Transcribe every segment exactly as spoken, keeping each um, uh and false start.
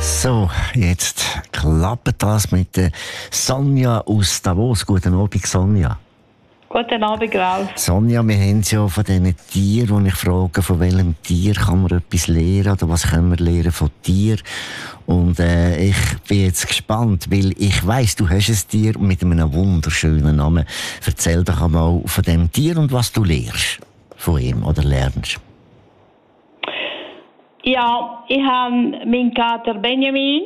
So, jetzt klappt das mit der Sonja aus Davos. Guten Abend, Sonja. Guten Abend, Ralf. Sonja, wir haben es ja von diesen Tieren, wo ich frage, von welchem Tier kann man etwas lernen oder was können wir lernen von Tieren? Und äh, ich bin jetzt gespannt, weil ich weiss, du hast ein Tier mit einem wunderschönen Namen. Erzähl doch einmal von dem Tier und was du lernst von ihm oder lernst. Ja, ich habe meinen Kater Benjamin.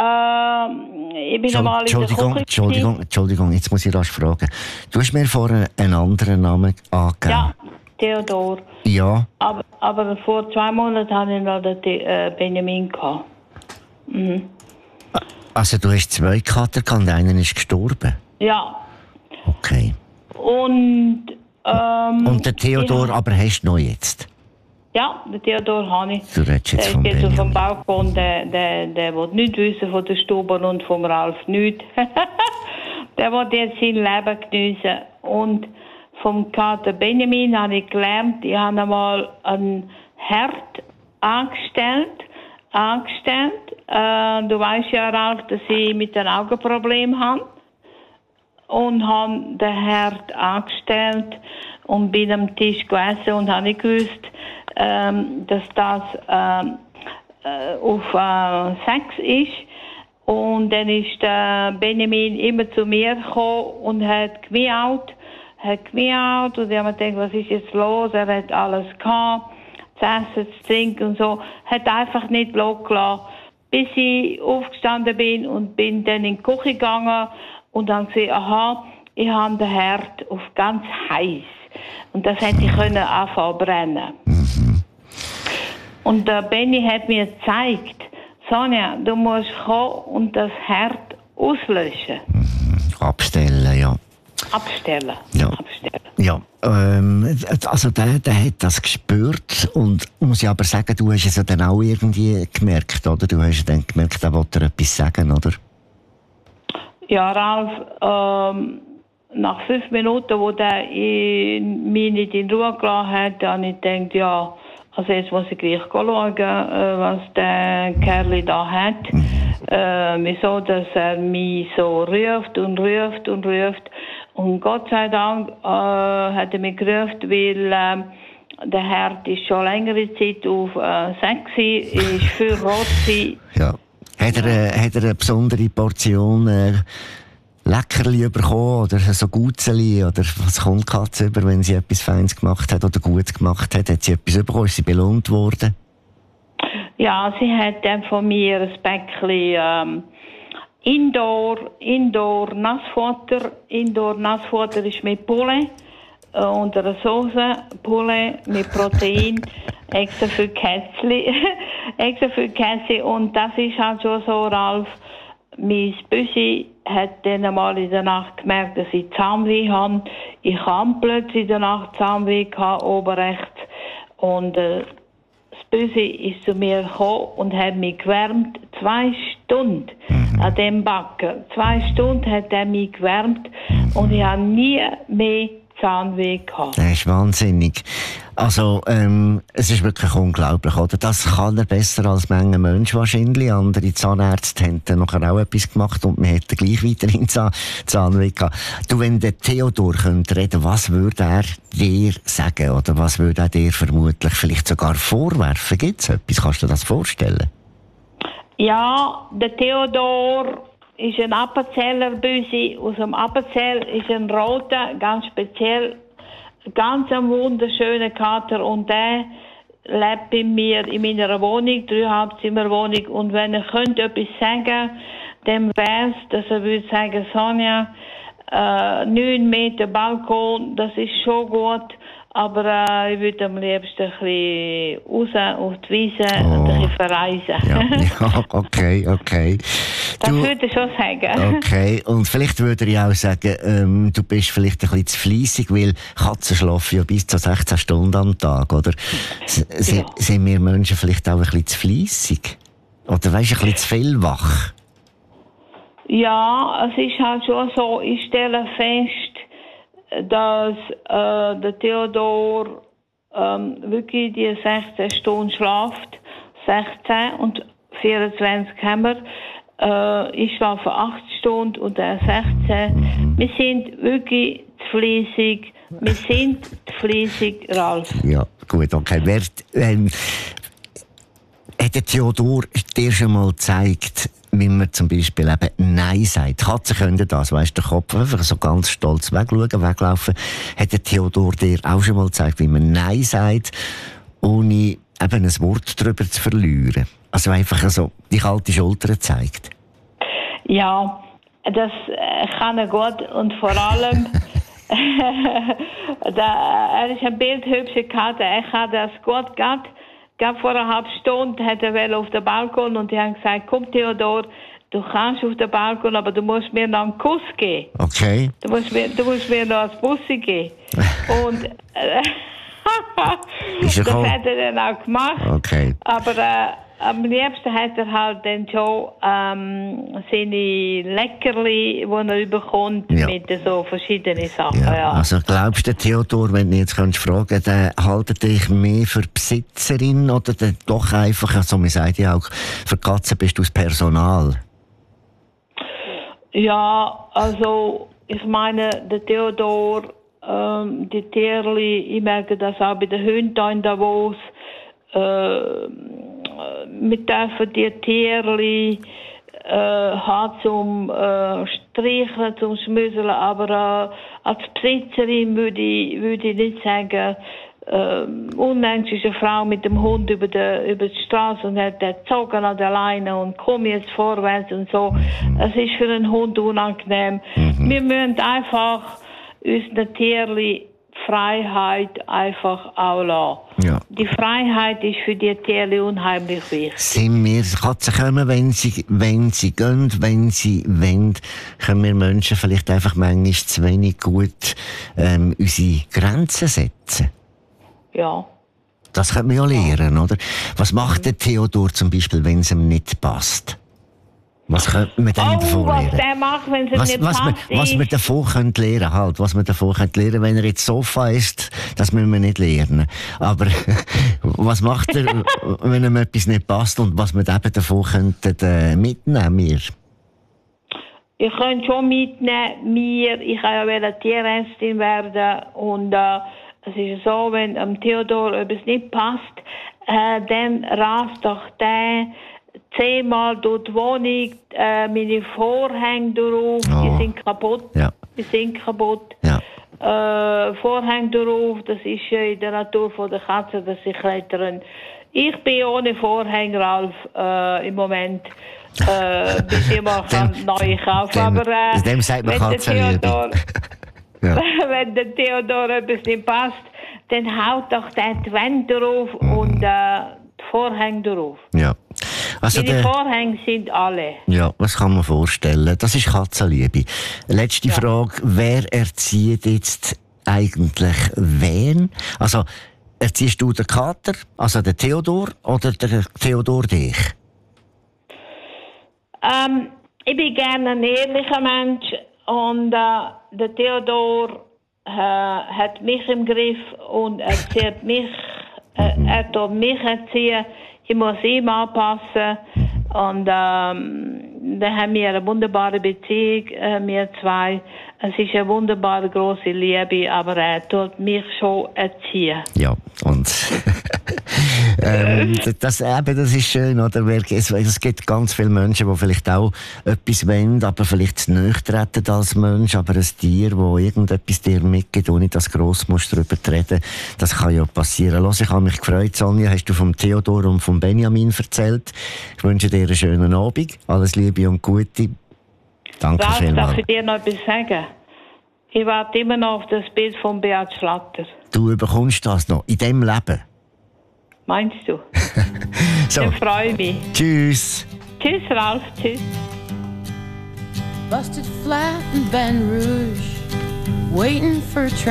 Äh, ich bin einmal in der Küche. Entschuldigung, Entschuldigung, jetzt muss ich rasch fragen. Du hast mir vorhin einen anderen Namen angegeben. Ja, Theodor. Ja. Aber, aber vor zwei Monaten hatte ich noch den äh, Benjamin gehabt. Mhm. Also du hast zwei Kater gehabt und einer ist gestorben? Ja. Okay. Und, ähm, und den Theodor aber hast du noch jetzt? Ja, den Theodor habe ich. Du redest jetzt der von ist jetzt Benjamin. auf dem Balkon, der, der, der will nichts wissen von der Stube und vom Ralf nichts. Der will jetzt sein Leben geniessen. Und vom Kater Benjamin habe ich gelernt, ich habe einmal einen Herd angestellt. angestellt. Äh, du weißt ja, Ralf, dass ich mit einem Augenproblem habe. Und habe den Herd angestellt und bin am Tisch gegessen und habe nicht gewusst, ähm, dass das ähm, äh, auf äh, Sex ist. Und dann ist der Benjamin immer zu mir gekommen und hat gemiaut, hat gemiaut und ich habe mir gedacht, was ist jetzt los? Er hat alles gehabt, zu essen, zu trinken und so. Hat einfach nicht losgelassen, bis ich aufgestanden bin und bin dann in die Küche gegangen und dann gesehen, aha, ich habe den Herd auf ganz heiß. Und das hätte ich können anfangen brennen. Mhm. Und der Benny hat mir gezeigt, Sonja, du musst kommen und das Herd auslöschen. Mhm. Abstellen, ja. Abstellen. Ja. Abstellen. Ja, ähm, also der, der hat das gespürt und muss ich aber sagen, du hast es ja dann auch irgendwie gemerkt, oder? Du hast dann gemerkt, er wollte etwas sagen, oder? Ja, Ralf, ähm, nach fünf Minuten, wo der mich nicht in Ruhe gelassen hat, habe ich gedacht, ja, also jetzt muss ich gleich schauen, äh, was der Kerl da hat. Äh, wieso, dass er mich so ruft und ruft und ruft. Und Gott sei Dank äh, hat er mich gerufen, weil äh, der Herd ist schon längere Zeit auf äh, sexy, ist viel rot gewesen. Ja. Hat er, äh, hat er eine besondere Portion äh, Leckerli bekommen oder so Gutzeli oder was kommt die Katze über, wenn sie etwas Feines gemacht hat oder gut gemacht hat? Hat sie etwas bekommen? Ist sie belohnt worden? Ja, sie hat dann von mir ein Päckchen ähm, Indoor, Indoor Nassfutter. Indoor Nassfutter ist mit Poulet äh, und einer Soße, Poulet mit Protein, extra für Kätzli, extra für Kätzli. Und das ist halt schon so, Ralf, mein Büsi hat dann einmal in der Nacht gemerkt, dass ich Zahnweh habe. Ich habe plötzlich in der Nacht Zahnweh gehabt, oben rechts. Und äh, das Büsi ist zu mir gekommen und hat mich gewärmt. Zwei Stunden an dem Backen. Zwei Stunden hat er mich gewärmt und ich habe nie mehr Zahnweh gehabt. Das ist wahnsinnig. Also, ähm, es ist wirklich unglaublich, oder? Das kann er besser als manche Menschen wahrscheinlich. Andere Zahnärzte haben dann nachher auch etwas gemacht und man hätte gleich weiterhin Zahn Zahnweh gehabt. Du, wenn der Theodor könnte reden, was würde er dir sagen? Oder was würde er dir vermutlich vielleicht sogar vorwerfen? Gibt es etwas? Kannst du dir das vorstellen? Ja, der Theodor ist ein Appenzeller Büsi. Aus dem Appenzell ist ein roter, ganz speziell, ganz ein wunderschöner Kater. Und der lebt bei mir in meiner Wohnung, Dreieinhalbzimmerwohnung. Und wenn er könnte etwas sagen, dann wäre es, dass er würde sagen, Sonja, äh, neun Meter Balkon, das ist schon gut. Aber äh, ich würde am liebsten ein bisschen raus auf die Wiese oh. und ein bisschen verreisen. Ja, ja, okay, okay. Das du, würde ich schon sagen. Okay, und vielleicht würde ich auch sagen, ähm, du bist vielleicht ein bisschen zu fleissig, weil Katzen schlafen ja bis zu sechzehn Stunden am Tag, oder? S ja. Sind wir Menschen vielleicht auch ein bisschen zu fleissig? Oder weisst, ein bisschen zu viel wach? Ja, es ist halt schon so, ich stelle fest, dass äh, der Theodor ähm, wirklich die sechzehn Stunden schlaft, sechzehn, und vierundzwanzig haben wir. Äh, ich schlafe acht Stunden und er sechzehn. Mhm. Wir sind wirklich zu fleissig. Wir sind zu fleissig, Ralf. Ja, gut, okay. Wer, ähm, hat der Theodor dir schon mal gezeigt, wie man zum Beispiel eben Nein sagt? Katzen können das, weißt du, den Kopf einfach so ganz stolz wegschauen, weglaufen. Hat der Theodor dir auch schon mal gezeigt, wie man Nein sagt, ohne eben ein Wort darüber zu verlieren? Also einfach so die kalte Schulter zeigt. Ja, das kann er gut und vor allem da, er ist ein bildhübscher Katze. Er hat das gut gehabt. Gab vor einer halben Stunde hat er auf den Balkon und die haben gesagt, komm Theodor, du kannst auf den Balkon, aber du musst mir noch einen Kuss geben. Okay. Du musst mir, du musst mir noch ein Bussi geben. Und äh, das hat er dann auch gemacht. Okay. Aber äh, am liebsten hat er halt dann schon ähm, seine Leckerli, die er bekommt, ja. mit so verschiedenen Sachen. Ja. Ja. Also glaubst du, Theodor, wenn du jetzt könntest fragen, der haltet dich mehr für Besitzerin oder doch einfach, also man sagt ja auch, für Katzen bist du das Personal? Ja, also ich meine, der Theodor, ähm, die Tierli, ich merke das auch bei den Hunden in Davos, äh, wir dürfen die Tierli äh, haben zum äh, Streicheln, zum Schmüsseln, aber äh, als Besitzerin würde ich, würde ich nicht sagen, äh, unlängst ist eine Frau mit dem Hund über die, über die Straße und hat den gezogen an der Leine und komm jetzt vorwärts und so. Es ist für einen Hund unangenehm. Mhm. Wir müssen einfach unseren Tierli Freiheit einfach auch lassen. Ja. Die Freiheit ist für die Tiere unheimlich wichtig. Sind wir, Katzen kommen, wenn sie, wenn sie gehen, wenn sie wollen, können wir Menschen vielleicht einfach manchmal zu wenig gut ähm, unsere Grenzen setzen? Ja. Das könnte man ja lernen, oder? Was macht der Theodor zum Beispiel, wenn es ihm nicht passt? Was könnte man denn oh, davon lernen? Was der macht, wenn es was, nicht was passt. Man, was man davon könnte lernen, halt, was man davon könnte lernen, wenn er jetzt Sofa ist, das müssen wir nicht lernen. Aber was macht er, wenn ihm etwas nicht passt und was wir eben davon könnten äh, mitnehmen? Wir? Ich könnte schon mitnehmen, mir, ich kann ja Tierärztin werden und äh, es ist so, wenn dem Theodor etwas nicht passt, äh, dann rast doch der zehnmal durch die Wohnung, äh, meine Vorhänge drauf, oh. die sind kaputt. Ja. Die sind kaputt. Ja. Äh, Vorhänge drauf, das ist äh, in der Natur von der Katze, dass sie klettern. Ich bin ohne Vorhänge, Ralf, äh, im Moment. Äh, bis ich mal neu kaufen. Aber äh, dem sagt man Katzenliebe. Ja. Wenn der Theodor etwas nicht passt, dann haut doch der die Wände drauf mm. und äh, die Vorhänge drauf. Ja. Also die Vorhänge sind alle. Ja, was kann man vorstellen? Das ist Katzenliebe. Letzte ja. Frage, wer erzieht jetzt eigentlich wen? Also, erziehst du den Kater, also den Theodor, oder der Theodor dich? Ähm, ich bin gerne ein ehrlicher Mensch und äh, der Theodor äh, hat mich im Griff und erzieht mich, äh, er tut mich erziehen. Ich muss ihm anpassen und ähm, dann haben wir eine wunderbare Beziehung, äh, wir zwei. Es ist eine wunderbare große Liebe, aber er tut mich schon erziehen. Ja, und ähm, das, eben, das ist schön, oder? Es, es gibt ganz viele Menschen, die vielleicht auch etwas wollen, aber vielleicht zu nahe treten als Mensch, aber ein Tier, das irgendetwas dir mitgibt, ohne dass du gross musst darüber reden, das kann ja passieren. Los, ich habe mich gefreut, Sonja, hast du vom Theodor und vom Benjamin erzählt. Ich wünsche dir einen schönen Abend, alles Liebe und Gute. Danke Ralf, vielmals. Darf ich dir noch etwas sagen? Ich warte immer noch auf das Bild von Beat Schlatter. Du bekommst das noch in diesem Leben? Meinst du? So. Dann freue ich mich. Tschüss. Tschüss, Ralf. Tschüss. Busted flat in Baton Rouge, waiting for a train.